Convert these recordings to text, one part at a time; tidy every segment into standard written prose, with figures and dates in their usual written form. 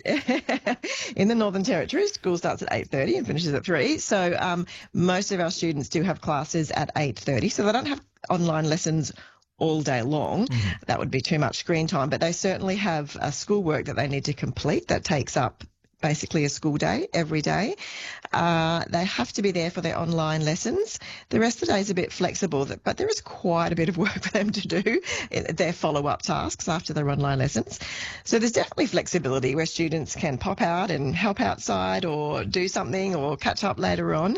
in the Northern Territory, school starts at 8:30 and finishes at 3. So most of our students do have classes at 8:30. So they don't have online lessons all day long. That would be too much screen time. But they certainly have schoolwork that they need to complete that takes up basically a school day every day. They have to be there for their online lessons. The rest of the day is a bit flexible, but there is quite a bit of work for them to do, their follow-up tasks after their online lessons. So there's definitely flexibility where students can pop out and help outside or do something or catch up later on.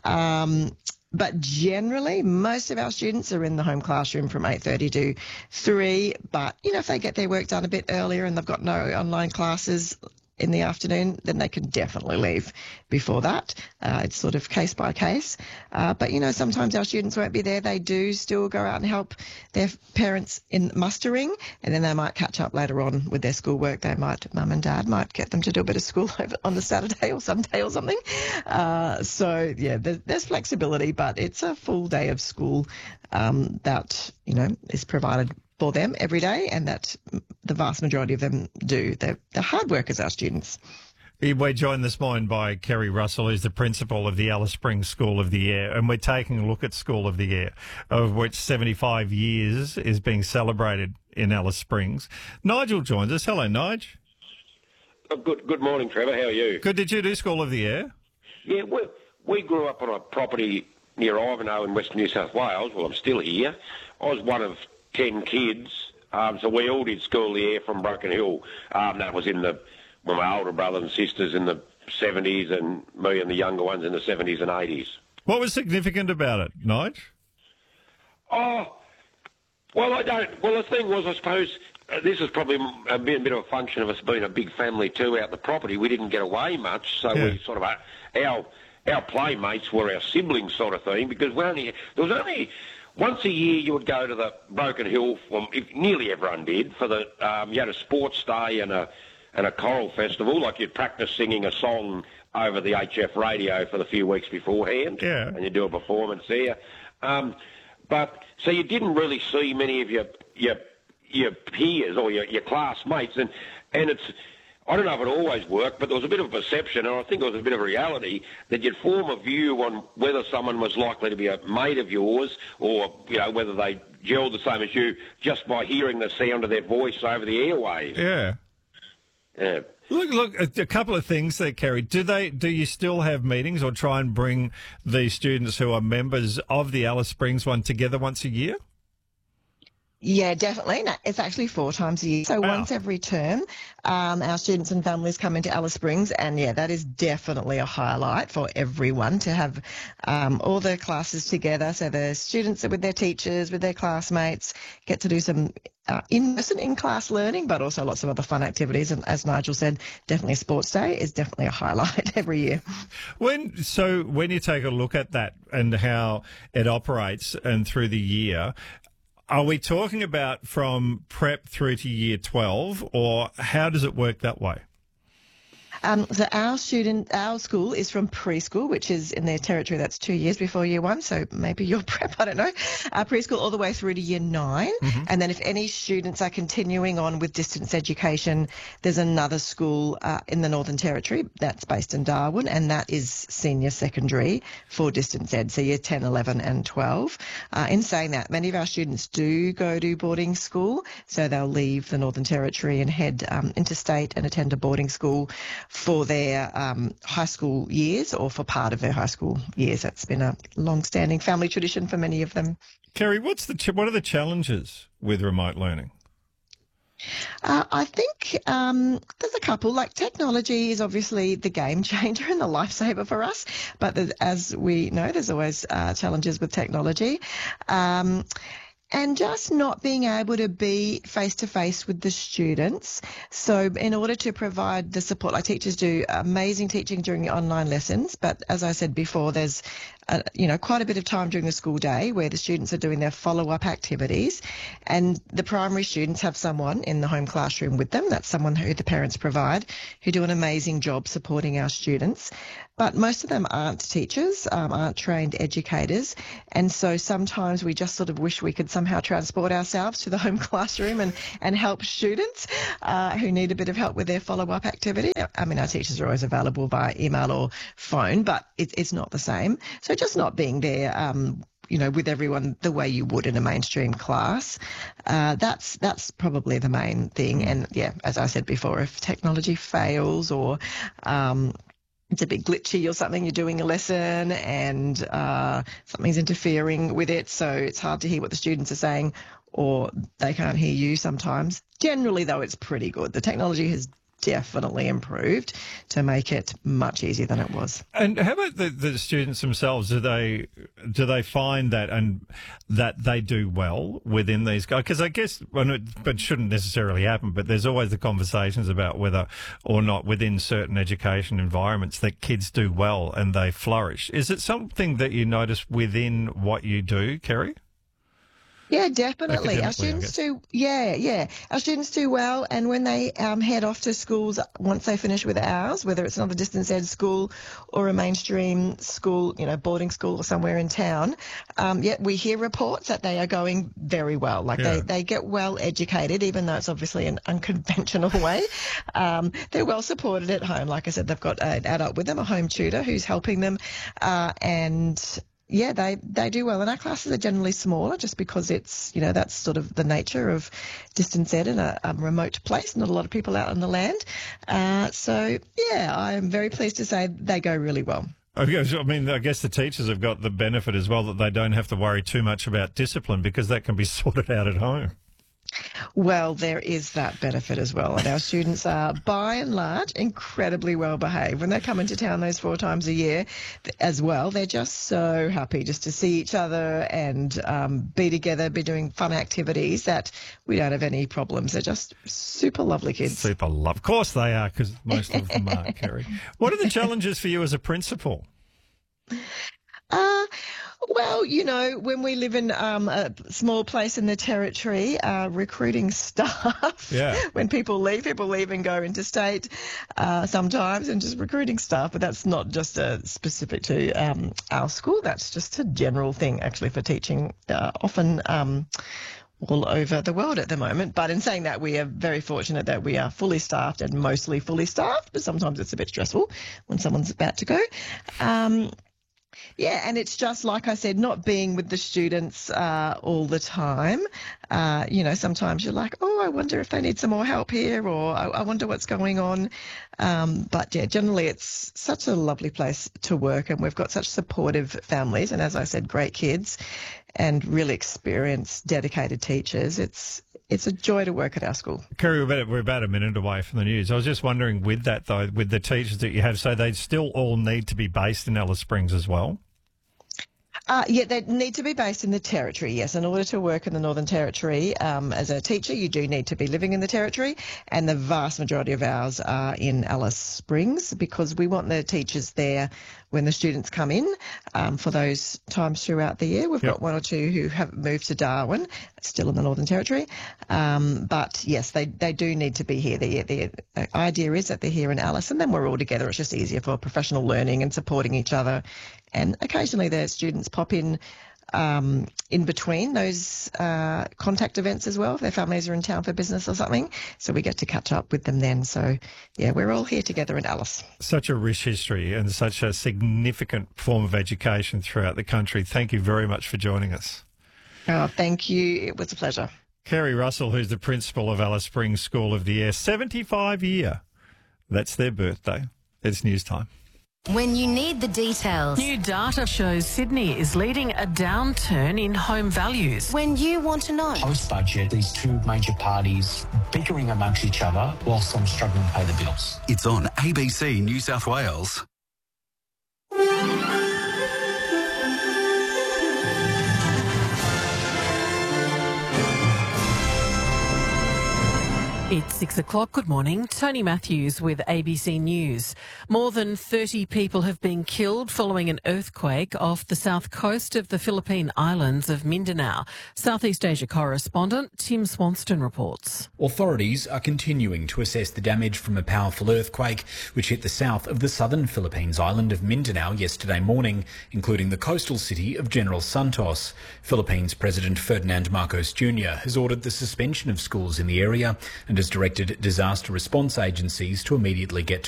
But generally, most of our students are in the home classroom from 8:30 to 3. But, if they get their work done a bit earlier and they've got no online classes in the afternoon, then they can definitely leave before that. It's sort of case by case. But, sometimes our students won't be there. They do still go out and help their parents in mustering, and then they might catch up later on with their schoolwork. Mum and dad might get them to do a bit of school on the Saturday or Sunday or something. There's flexibility, but it's a full day of school that, is provided for them every day, and that the vast majority of them do. They're hard workers, our students. We're joined this morning by Kerry Russell, who's the principal of the Alice Springs School of the Air, and we're taking a look at School of the Air, of which 75 years is being celebrated in Alice Springs. Nigel joins us. Hello, Nige. Good morning, Trevor. How are you? Good. Did you do School of the Air? Yeah, we grew up on a property near Ivanhoe in Western New South Wales. Well, I'm still here. I was one of 10 kids, so we all did School of the Air from Broken Hill. That was when my older brothers and sisters in the 70s, and me and the younger ones in the 70s and 80s. What was significant about it, Nige? Oh, well, the thing was, I suppose, this has probably been a bit of a function of us being a big family too out the property. We didn't get away much, so we sort of, our playmates were our siblings sort of thing, because there was only once a year you would go to the Broken Hill, nearly everyone did, for you had a sports day and a choral festival, like you'd practice singing a song over the HF radio for the few weeks beforehand, and you'd do a performance there. But so you didn't really see many of your peers or your classmates, and it's, I don't know if it always worked, but there was a bit of a perception, and I think it was a bit of a reality, that you'd form a view on whether someone was likely to be a mate of yours, or whether they gelled the same as you just by hearing the sound of their voice over the airwaves. Yeah. Yeah. Look, a couple of things there, Kerry. Do you still have meetings or try and bring the students who are members of the Alice Springs one together once a year? Yeah, definitely. No, it's actually 4 times a year. So once every term, our students and families come into Alice Springs, and that is definitely a highlight for everyone to have all the classes together. So the students are with their teachers, with their classmates, get to do some in-class learning, but also lots of other fun activities. And as Nigel said, definitely sports day is definitely a highlight every year. When you take a look at that and how it operates and through the year, are we talking about from prep through to year 12, or how does it work that way? So our school is from preschool, which is in their territory. That's 2 years before year 1. So maybe your prep, I don't know. Preschool all the way through to year 9. And then if any students are continuing on with distance education, there's another school in the Northern Territory that's based in Darwin, and that is senior secondary for distance ed. So year 10, 11 and 12. In saying that, many of our students do go to boarding school. So they'll leave the Northern Territory and head interstate and attend a boarding school for their high school years, or for part of their high school years. That's been a long-standing family tradition for many of them. Kerry, what are the challenges with remote learning? I think there's a couple. Like, technology is obviously the game changer and the lifesaver for us, but as we know, there's always challenges with technology. And just not being able to be face-to-face with the students. So in order to provide the support, like teachers do amazing teaching during the online lessons, but as I said before, there's quite a bit of time during the school day where the students are doing their follow-up activities, and the primary students have someone in the home classroom with them. That's someone who the parents provide, who do an amazing job supporting our students. But most of them aren't teachers, aren't trained educators, and so sometimes we just sort of wish we could somehow transport ourselves to the home classroom and help students who need a bit of help with their follow-up activity. I mean, our teachers are always available by email or phone, but it's not the same. So just not being there, with everyone the way you would in a mainstream class, that's probably the main thing. And yeah, as I said before, if technology fails or it's a bit glitchy or something, you're doing a lesson and something's interfering with it, so it's hard to hear what the students are saying or they can't hear you sometimes. Generally, though, it's pretty good. The technology has definitely improved to make it much easier than it was. And how about the students themselves? Do they find that and that they do well within these guys? Because I guess, but shouldn't necessarily happen, but there's always the conversations about whether or not within certain education environments that kids do well and they flourish. Is it something that you notice within what you do, Kerry? Yeah, definitely. Our students do. Yeah. Our students do well, and when they head off to schools once they finish with ours, whether it's another distance ed school or a mainstream school, boarding school or somewhere in town, we hear reports that they are going very well. They get well educated, even though it's obviously an unconventional way. They're well supported at home. Like I said, they've got an adult with them, a home tutor who's helping them, and yeah, they do well. And our classes are generally smaller just because it's, that's sort of the nature of distance ed in a remote place, not a lot of people out on the land. So, yeah, I'm very pleased to say they go really well. I guess the teachers have got the benefit as well that they don't have to worry too much about discipline because that can be sorted out at home. Well, there is that benefit as well. And our students are, by and large, incredibly well behaved. When they come into town those 4 times a year as well, they're just so happy just to see each other and be together, be doing fun activities that we don't have any problems. They're just super lovely kids. Super love. Of course they are, because most of them are, Kerry. What are the challenges for you as a principal? Well, when we live in a small place in the Territory, recruiting staff, when people leave and go interstate sometimes, and just recruiting staff, but that's not just specific to our school, that's just a general thing actually for teaching often all over the world at the moment. But in saying that, we are very fortunate that we are fully staffed and mostly fully staffed, but sometimes it's a bit stressful when someone's about to go. Yeah, and it's just, like I said, not being with the students all the time. Sometimes you're like, I wonder if they need some more help here, or I wonder what's going on. But yeah, generally it's such a lovely place to work, and we've got such supportive families, and as I said, great kids and really experienced, dedicated teachers. It's a joy to work at our school. Kerry, we're about a minute away from the news. I was just wondering with that, though, with the teachers that you have, so they still all need to be based in Alice Springs as well? They need to be based in the Territory, yes. In order to work in the Northern Territory as a teacher, you do need to be living in the Territory, and the vast majority of ours are in Alice Springs because we want the teachers there when the students come in for those times throughout the year. We've got 1 or 2 who have moved to Darwin, still in the Northern Territory. But yes, they do need to be here. The idea is that they're here in Alice, and then we're all together. It's just easier for professional learning and supporting each other. And occasionally the students pop in between those contact events as well, if their families are in town for business or something. So we get to catch up with them then. So, yeah, we're all here together in Alice. Such a rich history and such a significant form of education throughout the country. Thank you very much for joining us. Oh, thank you. It was a pleasure. Kerry Russell, who's the principal of Alice Springs School of the Year, 75 year. That's their birthday. It's news time. When you need the details. New data shows Sydney is leading a downturn in home values. When you want to know. Post-budget, these 2 major parties bickering amongst each other whilst I'm struggling to pay the bills. It's on ABC New South Wales. It's 6 o'clock. Good morning. Tony Matthews with ABC News. More than 30 people have been killed following an earthquake off the south coast of the Philippine islands of Mindanao. Southeast Asia correspondent Tim Swanston reports. Authorities are continuing to assess the damage from a powerful earthquake which hit the south of the southern Philippines island of Mindanao yesterday morning, including the coastal city of General Santos. Philippines President Ferdinand Marcos Jr. has ordered the suspension of schools in the area and has directed disaster response agencies to immediately get to